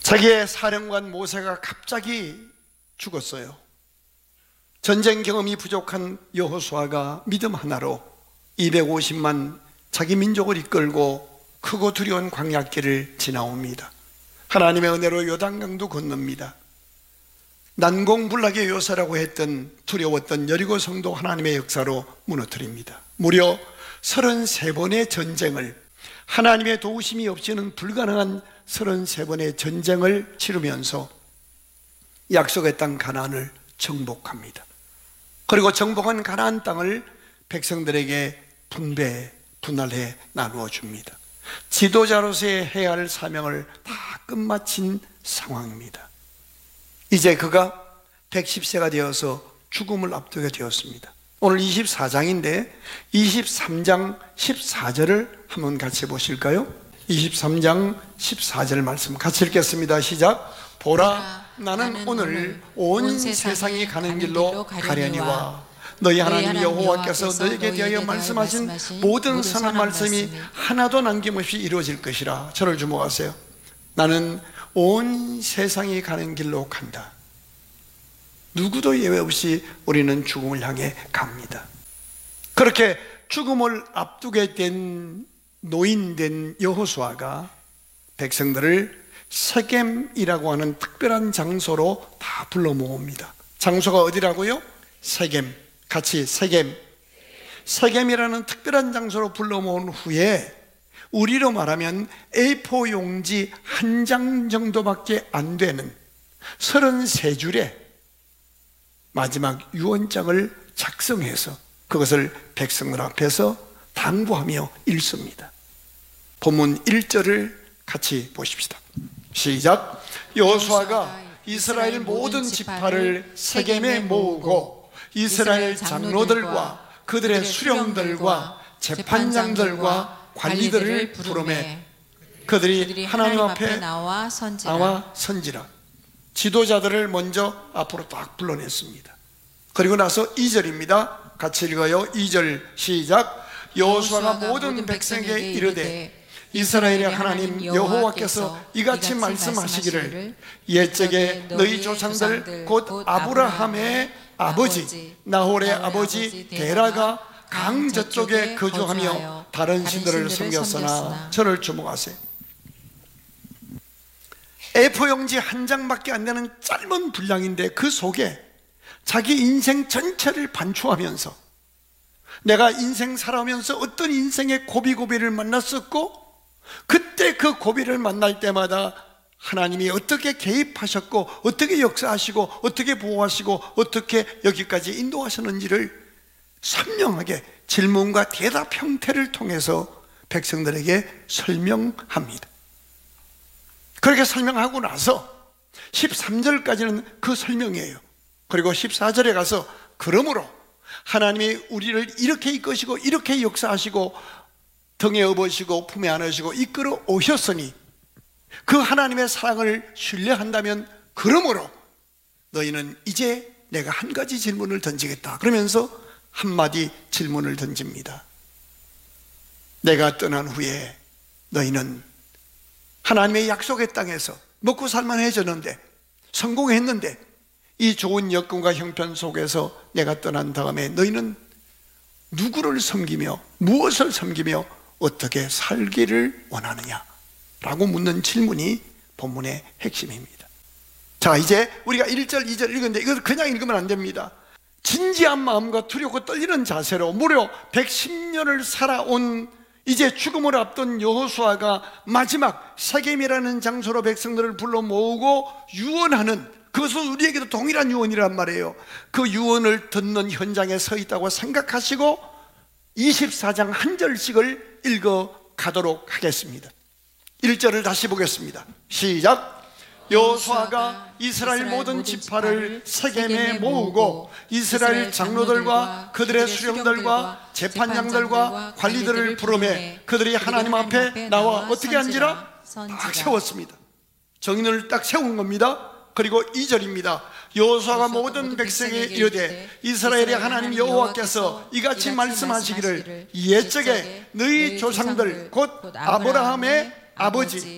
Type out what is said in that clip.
자기의 사령관 모세가 갑자기 죽었어요. 전쟁 경험이 부족한 여호수아가 믿음 하나로 250만 자기 민족을 이끌고 크고 두려운 광야길을 지나옵니다. 하나님의 은혜로 요단강도 건넙니다. 난공불락의 요새라고 했던 두려웠던 여리고 성도 하나님의 역사로 무너뜨립니다. 무려 33번의 전쟁을, 하나님의 도우심이 없이는 불가능한 33번의 전쟁을 치르면서 약속의 땅 가나안을 정복합니다. 그리고 정복한 가나안 땅을 백성들에게 분할해 나누어 줍니다. 지도자로서의 해야 할 사명을 다 끝마친 상황입니다. 이제 그가 110세가 되어서 죽음을 앞두게 되었습니다. 오늘 24장인데 23장 14절을 한번 같이 보실까요? 23장 14절 말씀 같이 읽겠습니다. 시작. 보라, 나는 오늘 온 세상이 가는 길로 가려니와 너희 하나님 여호와께서 너에게 대하여 말씀하신 모든 선한 말씀이 하나도 남김없이 이루어질 것이라. 저를 주목하세요. 나는 온 세상이 가는 길로 간다. 누구도 예외 없이 우리는 죽음을 향해 갑니다. 그렇게 죽음을 앞두게 된 노인된 여호수아가 백성들을 세겜이라고 하는 특별한 장소로 다 불러 모읍니다. 장소가 어디라고요? 세겜. 같이 세겜. 세겜이라는 특별한 장소로 불러 모은 후에 우리로 말하면 A4 용지 한 장 정도밖에 안 되는 33줄의 마지막 유언장을 작성해서 그것을 백성들 앞에서 당부하며 읽습니다. 본문 1절을 같이 보십시다. 시작. 여호수아가 이스라엘 모든 지파를 세겜에 모으고 이스라엘 장로들과 그들의 수령들과 재판장들과 관리들을 부르매 그들이 하나님 앞에 나와 선지라. 지도자들을 먼저 앞으로 딱 불러냈습니다. 그리고 나서 2절입니다. 같이 읽어요. 2절 시작. 여호수아가 모든 백성에게 이르되 이스라엘의 하나님 여호와께서 이같이 말씀하시기를 옛적에 너희 조상들 곧 아브라함의 아버지 나홀의 아버지 데라가 강 저쪽에 거주하며 다른 신들을 섬겼으나. 저를 주목하세요. A4 용지 한 장밖에 안 되는 짧은 분량인데 그 속에 자기 인생 전체를 반추하면서 내가 인생 살아오면서 어떤 인생의 고비고비를 만났었고 그때 그 고비를 만날 때마다 하나님이 어떻게 개입하셨고 어떻게 역사하시고 어떻게 보호하시고 어떻게 여기까지 인도하셨는지를 선명하게 질문과 대답 형태를 통해서 백성들에게 설명합니다. 그렇게 설명하고 나서 13절까지는 그 설명이에요. 그리고 14절에 가서 그러므로 하나님이 우리를 이렇게 이끄시고 이렇게 역사하시고 등에 업으시고 품에 안으시고 이끌어 오셨으니 그 하나님의 사랑을 신뢰한다면 그러므로 너희는 이제 내가 한 가지 질문을 던지겠다. 그러면서 한마디 질문을 던집니다. 내가 떠난 후에 너희는 하나님의 약속의 땅에서 먹고 살만해졌는데 성공했는데 이 좋은 여건과 형편 속에서 내가 떠난 다음에 너희는 누구를 섬기며 무엇을 섬기며 어떻게 살기를 원하느냐 라고 묻는 질문이 본문의 핵심입니다. 자, 이제 우리가 1절 2절 읽었는데 이것을 그냥 읽으면 안 됩니다. 진지한 마음과 두렵고 떨리는 자세로 무려 110년을 살아온 이제 죽음을 앞둔 여호수아가 마지막 세겜이라는 장소로 백성들을 불러 모으고 유언하는, 그것은 우리에게도 동일한 유언이란 말이에요. 그 유언을 듣는 현장에 서 있다고 생각하시고 24장 한 절씩을 읽어 가도록 하겠습니다. 1절을 다시 보겠습니다. 시작. 여호수아가 이스라엘 모든 지파를 세겜에 모으고 이스라엘 장로들과 그들의 수령들과 재판장들과 관리들을 부르매 그들이 하나님 앞에 나와 어떻게 한지라? 딱 세웠습니다. 정인을 딱 세운 겁니다. 그리고 2절입니다. 여호수아가 모든 백성에게 이르되 이스라엘의 하나님 여호와께서 이같이 말씀하시기를 옛적에 너희 조상들 곧 아브라함의 아버지